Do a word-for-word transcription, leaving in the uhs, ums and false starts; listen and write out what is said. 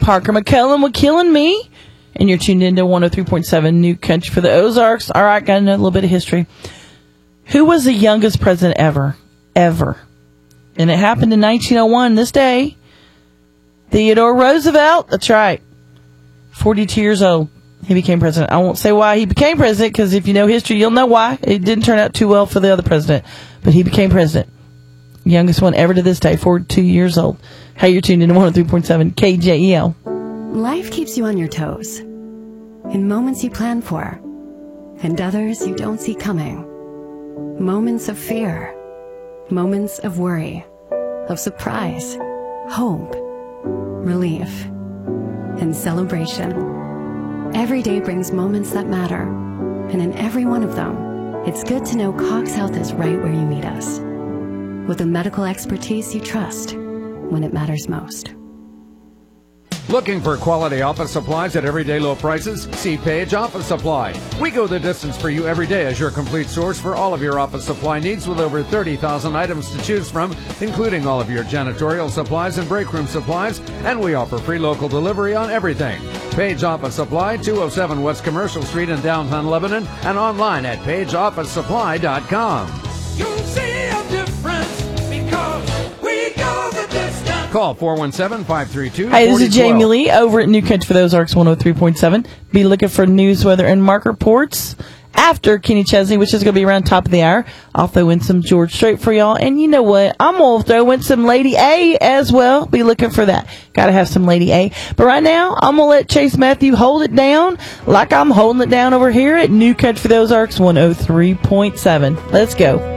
Parker McCullum with Killing Me. And you're tuned into one oh three point seven New Country for the Ozarks. All right, got a little bit of history. Who was the youngest president ever? Ever. And it happened in nineteen oh one, this day. Theodore Roosevelt. That's right. forty-two years old. He became president. I won't say why he became president, because if you know history, you'll know why. It didn't turn out too well for the other president. But he became president. Youngest one ever to this day, forty-two years old. Hey, you're tuned into one oh three point seven K J E L. Life keeps you on your toes. In moments you plan for, and others you don't see coming. Moments of fear. Moments of worry. Of surprise. Hope. Relief. And celebration. Every day brings moments that matter. And in every one of them, it's good to know Cox Health is right where you need us. With the medical expertise you trust when it matters most. Looking for quality office supplies at everyday low prices? See Page Office Supply. We go the distance for you every day as your complete source for all of your office supply needs, with over thirty thousand items to choose from, including all of your janitorial supplies and break room supplies, and we offer free local delivery on everything. Page Office Supply, two oh seven West Commercial Street in downtown Lebanon, and online at page office supply dot com. You'll see a difference because we go the distance. Call four one seven, five three two, Hey, this is Jamie Lee over at New Country for the Ozarks one oh three point seven. Be looking for news, weather, and market reports after Kenny Chesney, which is going to be around top of the hour. I'll throw in some George Strait for y'all. And you know what? I'm going to throw in some Lady A as well. Be looking for that. Got to have some Lady A. But right now, I'm going to let Chase Matthew hold it down like I'm holding it down over here at New Country for the Ozarks one oh three point seven. Let's go.